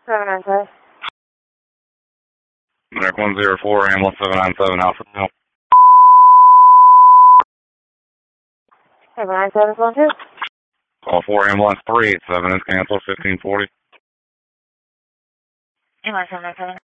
797. America 104, ambulance 797, Alpha Male. 797 phone 2. Call 4, ambulance 387 is canceled, 1540. Ambulance 797.